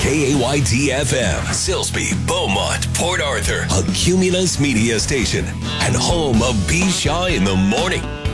KAYT-FM, Silsbee, Beaumont, Port Arthur, a Cumulus media station, and home of B. Shaw in the Morning.